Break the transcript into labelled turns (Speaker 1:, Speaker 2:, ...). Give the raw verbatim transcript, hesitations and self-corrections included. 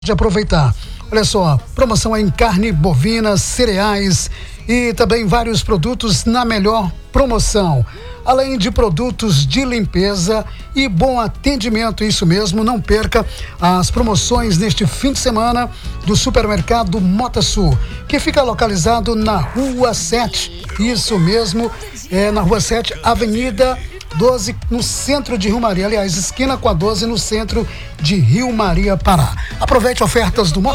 Speaker 1: de aproveitar. Olha só, promoção em carne bovina, cereais e também vários produtos na melhor promoção. Além de produtos de limpeza e bom atendimento, isso mesmo, não perca as promoções neste fim de semana do supermercado Mota Sul, que fica localizado na Rua sete, isso mesmo, é na Rua sete, Avenida doze, no centro de Rio Maria, aliás, esquina com a doze, no centro de Rio Maria, Pará. Aproveite ofertas do